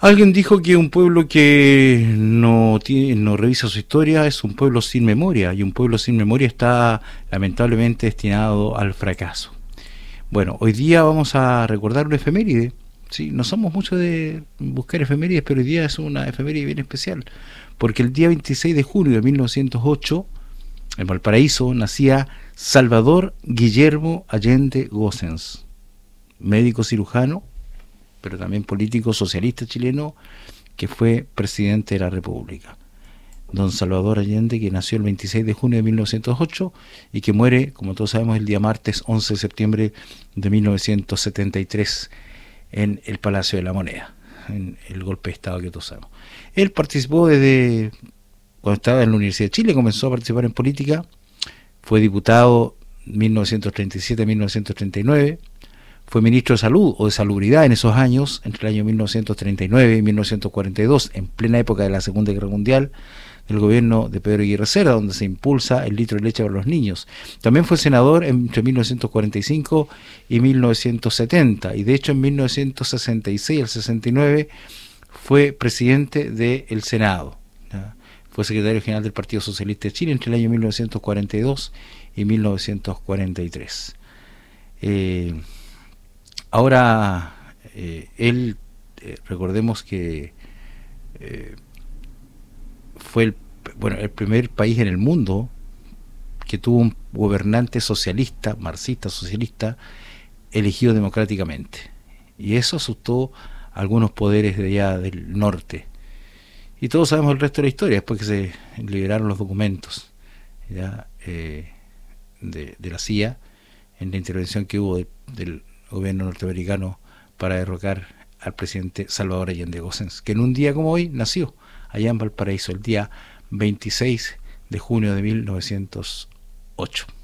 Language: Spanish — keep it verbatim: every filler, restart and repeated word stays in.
Alguien dijo que un pueblo que no tiene, no revisa su historia es un pueblo sin memoria, y un pueblo sin memoria está lamentablemente destinado al fracaso. Bueno, hoy día vamos a recordar una efeméride. Sí, no somos mucho de buscar efemérides, pero hoy día es una efeméride bien especial, porque el día veintiséis de junio de mil novecientos ocho, en Valparaíso, nacía Salvador Guillermo Allende Gossens, médico cirujano, pero también político socialista chileno, que fue presidente de la República. Don Salvador Allende, que nació el veintiséis de junio de mil novecientos ocho y que muere, como todos sabemos, el día martes once de septiembre de mil novecientos setenta y tres en el Palacio de la Moneda, en el golpe de Estado que todos sabemos. Él participó desde cuando estaba en la Universidad de Chile, comenzó a participar en política, fue diputado mil novecientos treinta y siete a mil novecientos treinta y nueve, fue ministro de Salud o de Salubridad en esos años, entre el año mil novecientos treinta y nueve y mil novecientos cuarenta y dos, en plena época de la Segunda Guerra Mundial, del gobierno de Pedro Aguirre Cerda, donde se impulsa el litro de leche para los niños. También fue senador entre mil novecientos cuarenta y cinco y mil novecientos setenta, y de hecho en mil novecientos sesenta y seis al sesenta y nueve fue presidente del Senado, ¿ya? Fue secretario general del Partido Socialista de Chile entre el año mil novecientos cuarenta y dos y mil novecientos cuarenta y tres. Eh, ahora, eh, él, eh, recordemos que eh, fue el, bueno, el primer país en el mundo que tuvo un gobernante socialista, marxista socialista, elegido democráticamente. Y eso asustó a algunos poderes de allá del norte. Y todos sabemos el resto de la historia, después que se liberaron los documentos, ¿ya? Eh, de, de la C I A, en la intervención que hubo de, del gobierno norteamericano para derrocar al presidente Salvador Allende Gossens, que en un día como hoy nació allá en Valparaíso, el día veintiséis de junio de mil novecientos ocho.